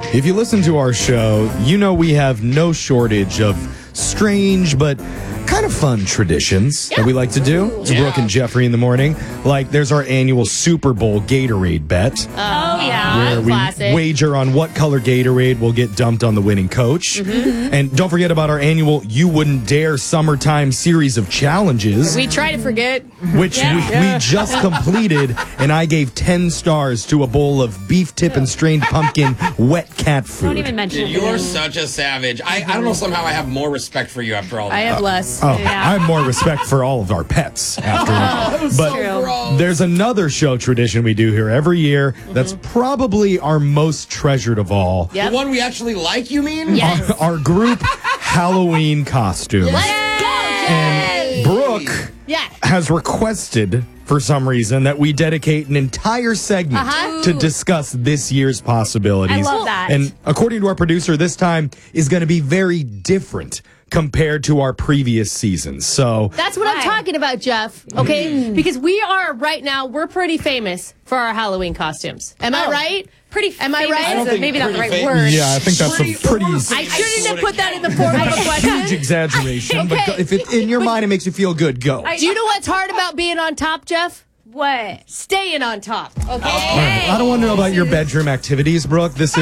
If you listen to our show, you know we have no shortage of strange but kind of fun traditions that we like to do. It's Brooke and Jeffrey in the morning. Like, there's our annual Super Bowl Gatorade bet. Oh, yeah. Where we Classic. wager on what color Gatorade will get dumped on the winning coach. Mm-hmm. And don't forget about our annual You Wouldn't Dare Summertime series of challenges. We try to forget. Which we just completed, and I gave 10 stars to a bowl of beef tip and strained pumpkin wet cat food. Don't even mention it. You're such a savage. I don't know, somehow I have more respect for you after all that. I have less. I have more respect for all of our pets after that. But there's another show tradition we do here every year that's probably our most treasured of all. Yep. The one we actually like, you mean? Yes. Our group Halloween costumes. And Brooke has requested, for some reason, that we dedicate an entire segment to discuss this year's possibilities. I love that. And according to our producer, this time is going to be very different compared to our previous seasons. So That's what I'm talking about, Jeff. Okay? Because we're pretty famous for our Halloween costumes. Am I right? Am I right? I don't think maybe not the right pretty word. yeah, I think that's a pretty I shouldn't have put that in the form of a huge question. exaggeration. Okay. But if it in your mind it makes you feel good, go. Do you know what's hard about being on top, Jeff? What? Staying on top. Okay? I don't want to know about your bedroom activities, Brooke. This